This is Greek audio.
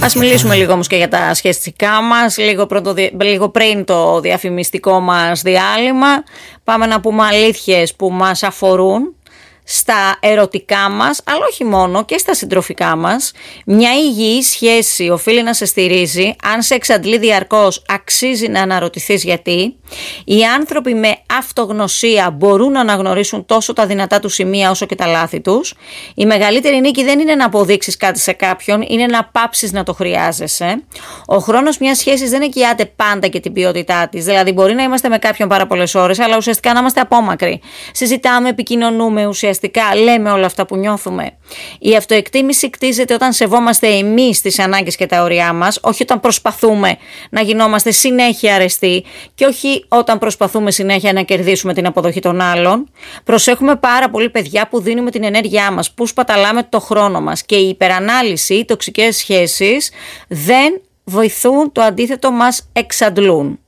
Ας μιλήσουμε λίγο όμως και για τα σχετικά μας, λίγο πριν το διαφημιστικό μας διάλειμμα. Πάμε να πούμε αλήθειες που μας αφορούν στα ερωτικά μας, αλλά όχι μόνο, και στα συντροφικά μας. Μια υγιή σχέση οφείλει να σε στηρίζει. Αν σε εξαντλεί διαρκώς, αξίζει να αναρωτηθείς γιατί. Οι άνθρωποι με αυτογνωσία μπορούν να αναγνωρίσουν τόσο τα δυνατά του σημεία όσο και τα λάθη τους. Η μεγαλύτερη νίκη δεν είναι να αποδείξεις κάτι σε κάποιον, είναι να πάψεις να το χρειάζεσαι. Ο χρόνος μιας σχέσης δεν εγγυάται πάντα και την ποιότητά της. Δηλαδή, μπορεί να είμαστε με κάποιον πάρα πολλές ώρες, αλλά ουσιαστικά να είμαστε απόμακροι. Συζητάμε, επικοινωνούμε, ουσιαστικά λέμε όλα αυτά που νιώθουμε. Η αυτοεκτίμηση κτίζεται όταν σεβόμαστε εμείς τις ανάγκες και τα όρια μας, όχι όταν προσπαθούμε να γινόμαστε συνέχεια αρεστοί και όχι όταν προσπαθούμε συνέχεια να κερδίσουμε την αποδοχή των άλλων. Προσέχουμε πάρα πολύ, παιδιά, που δίνουμε την ενέργειά μας, που σπαταλάμε το χρόνο μας, και η υπερανάλυση, οι τοξικές σχέσεις δεν βοηθούν, το αντίθετο μας εξαντλούν.